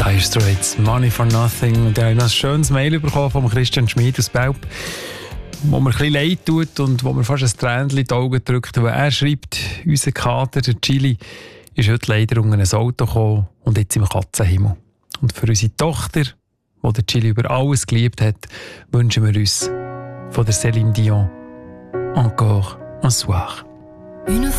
Dire Straits, Money for Nothing. Und ich habe noch ein schönes Mail bekommen von Christian Schmid aus Belp, wo mir ein bisschen leid tut und wo mir fast ein Tränchen in die Augen drückt. Weil er schreibt, unser Kater, der Chili, ist heute leider unter ein Auto gekommen und jetzt im Katzenhimmel. Und für unsere Tochter, die der Chili über alles geliebt hat, wünschen wir uns von der Céline Dion encore un soir.